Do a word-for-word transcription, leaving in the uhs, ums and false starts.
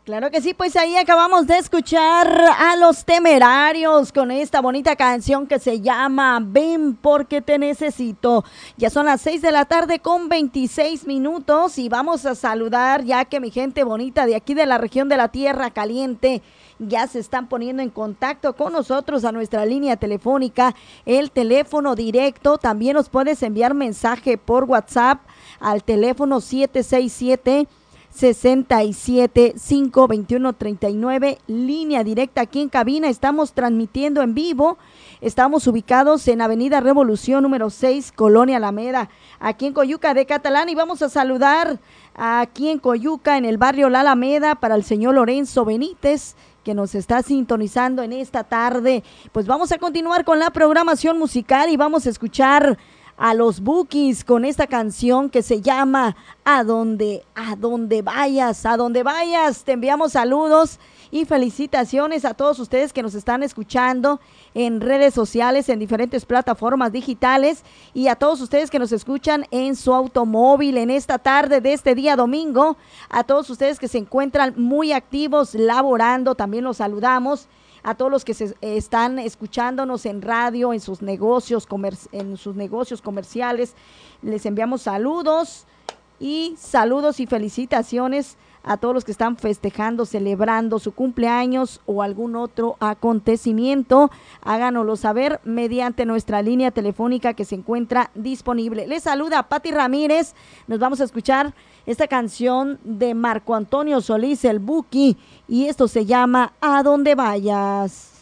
Claro que sí, pues ahí acabamos de escuchar a Los Temerarios con esta bonita canción que se llama Ven porque te necesito. Ya son las seis de la tarde con veintiséis minutos y vamos a saludar ya que mi gente bonita de aquí de la región de la Tierra Caliente ya se están poniendo en contacto con nosotros a nuestra línea telefónica, el teléfono directo. También nos puedes enviar mensaje por WhatsApp al teléfono siete seis siete, seis siete, cinco dos uno, tres nueve, línea directa aquí en cabina. Estamos transmitiendo en vivo, estamos ubicados en Avenida Revolución número seis, Colonia Alameda, aquí en Coyuca de Catalán, y vamos a saludar aquí en Coyuca, en el barrio La Alameda, para el señor Lorenzo Benítez, que nos está sintonizando en esta tarde. Pues vamos a continuar con la programación musical y vamos a escuchar a los Bukis con esta canción que se llama A donde, a donde vayas, a donde vayas. Te enviamos saludos y felicitaciones a todos ustedes que nos están escuchando en redes sociales, en diferentes plataformas digitales, y a todos ustedes que nos escuchan en su automóvil en esta tarde de este día domingo. A todos ustedes que se encuentran muy activos laborando, también los saludamos. A todos los que se, eh, están escuchándonos en radio, en sus negocios, comer, en sus negocios comerciales, les enviamos saludos y saludos y felicitaciones a todos los que están festejando, celebrando su cumpleaños o algún otro acontecimiento. Háganoslo saber mediante nuestra línea telefónica que se encuentra disponible. Les saluda Pati Ramírez. Nos vamos a escuchar esta canción de Marco Antonio Solís, el Buki, y esto se llama A donde vayas.